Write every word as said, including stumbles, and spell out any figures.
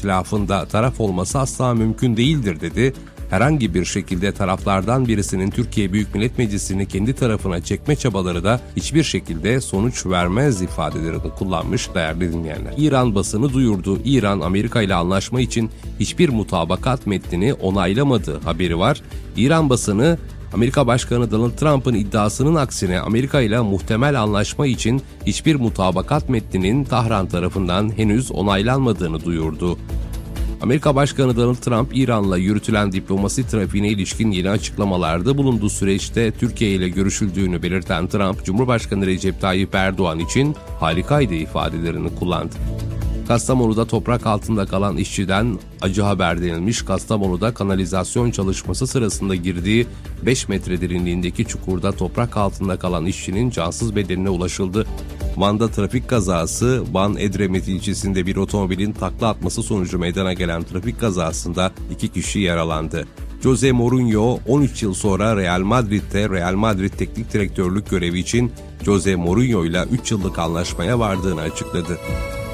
ihtilafında taraf olması asla mümkün değildir dedi. Herhangi bir şekilde taraflardan birisinin Türkiye Büyük Millet Meclisi'ni kendi tarafına çekme çabaları da hiçbir şekilde sonuç vermez ifadelerini kullanmış değerli dinleyenler. İran basını duyurdu. İran, Amerika ile anlaşma için hiçbir mutabakat metnini onaylamadığı haberi var. İran basını, Amerika Başkanı Donald Trump'ın iddiasının aksine Amerika ile muhtemel anlaşma için hiçbir mutabakat metninin Tahran tarafından henüz onaylanmadığını duyurdu. Amerika Başkanı Donald Trump, İran'la yürütülen diplomasi trafiğine ilişkin yeni açıklamalarda bulunduğu süreçte Türkiye ile görüşüldüğünü belirten Trump, Cumhurbaşkanı Recep Tayyip Erdoğan için harikaydı ifadelerini kullandı. Kastamonu'da toprak altında kalan işçiden acı haber denilmiş. Kastamonu'da kanalizasyon çalışması sırasında girdiği beş metre derinliğindeki çukurda toprak altında kalan işçinin cansız bedenine ulaşıldı. Van'da trafik kazası, Van Edremit ilçesinde bir otomobilin takla atması sonucu meydana gelen trafik kazasında iki kişi yaralandı. Jose Mourinho on üç yıl sonra Real Madrid'de Real Madrid teknik direktörlük görevi için Jose Mourinho ile üç yıllık anlaşmaya vardığını açıkladı.